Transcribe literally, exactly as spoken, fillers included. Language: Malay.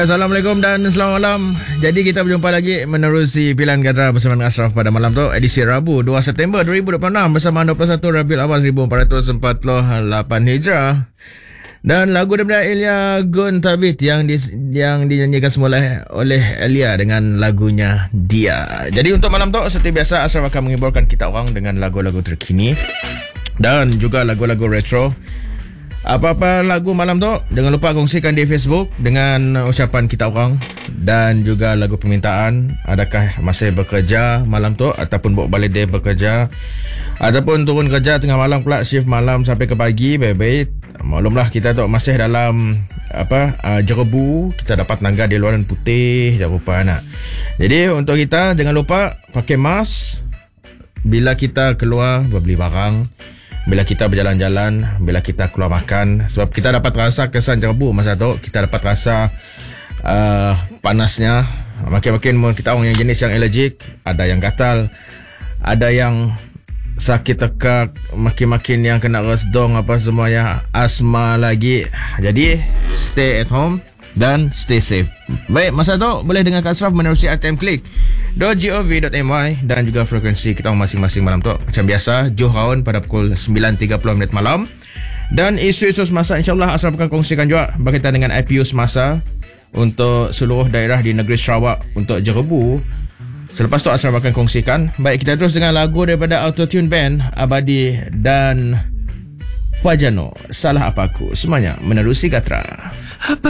Assalamualaikum dan selamat malam. Jadi kita berjumpa lagi menerusi pilihan Gadra bersama dengan Ashraf pada malam tu, edisi Rabu dua September dua ribu dua puluh enam bersama dua puluh satu Rabiul Awal seribu empat ratus empat puluh lapan Hijrah. Dan lagu daripada Elia Guntabit yang di, yang dinyanyikan semula oleh Elia dengan lagunya Dia. Jadi untuk malam tu seperti biasa Ashraf akan menghiburkan kita orang dengan lagu-lagu terkini dan juga lagu-lagu retro. Apa-apa lagu malam tu jangan lupa kongsikan di Facebook dengan ucapan kita orang dan juga lagu permintaan. Adakah masih bekerja malam tu ataupun bawa balik day bekerja ataupun turun kerja tengah malam pula, shift malam sampai ke pagi. Baik-baik, maklumlah kita tu masih dalam apa uh, jerebu. Kita dapat nangga di luaran putih dah rupa nak. Jadi untuk kita jangan lupa pakai mask bila kita keluar berbeli barang, bila kita berjalan-jalan, bila kita keluar makan. Sebab kita dapat rasa kesan jerebu masa tu. Kita dapat rasa uh, panasnya. Makin-makin kita orang yang jenis yang allergic, ada yang gatal, ada yang sakit tekak, makin-makin yang kena resdong apa semuanya, asma lagi. Jadi stay at home dan stay safe. Baik, masa tu boleh dengar Kak Ashraf menerusi r t m click dot gov dot my dan juga frekuensi kita masing-masing malam tu. Macam biasa, Johor pada pukul sembilan tiga puluh minit malam. Dan isu-isu semasa insyaAllah Ashraf akan kongsikan juga berkaitan dengan I P U semasa untuk seluruh daerah di negeri Sarawak untuk jerebu. Selepas tu Ashraf akan kongsikan. Baik, kita terus dengan lagu daripada Autotune Band, Abadi dan Fajano, Salah Apa Aku. Semuanya menerusi Gatra. Apa